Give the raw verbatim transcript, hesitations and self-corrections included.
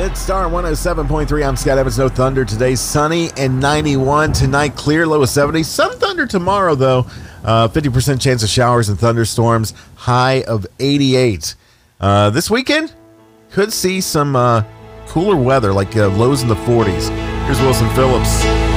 It's Star one oh seven point three. I'm Scott Evans. No thunder today. Sunny and ninety-one. Tonight, clear, low of seventy. Some thunder tomorrow, though. Uh, fifty percent chance of showers and thunderstorms. High of eighty-eight. Uh, this weekend, could see some uh, cooler weather, like uh, lows in the forties. Here's Wilson Phillips.